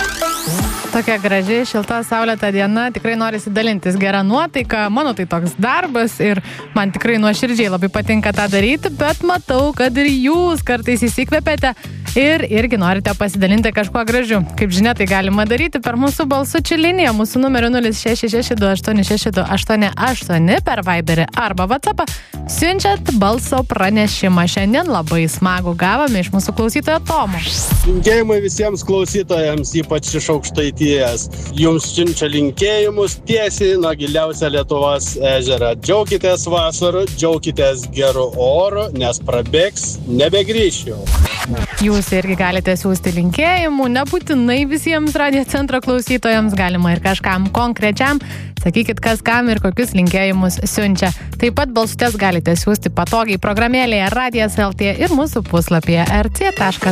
Tokia graži, šilta, saulėta diena, tikrai norisi dalintis gerą nuotaiką, mano tai toks darbas ir man tikrai nuoširdžiai labai patinka tą daryti, bet matau, kad ir jūs kartais įsikvėpėte ir irgi norite pasidalinti kažkuo gražiu. Kaip žinia, tai galima daryti per mūsų balsučių liniją, mūsų numeriu 0662862888 per Viberį arba WhatsAppą. Siunčiat balso pranešimą. Šiandien labai smagų gavome iš mūsų klausytojo Tomo. Linkėjimai visiems klausytojams, ypač iš Aukštaitijos. Jums siunčia linkėjimus tiesiai nuo giliausio Lietuvos ežero. Džiaukitės vasaru, džiaukitės geru oru, nes prabėgs, nebegrįš jau. Jūs irgi galite siūsti linkėjimų, nebūtinai visiems Radio Centro klausytojams, galima ir kažkam konkrečiam. Sakykit, kas kam ir kokius linkėjimus siunčia. Taip pat balsutes galite siūsti patogiai programėlėje Radijas LT ir mūsų puslapyje rc.lt.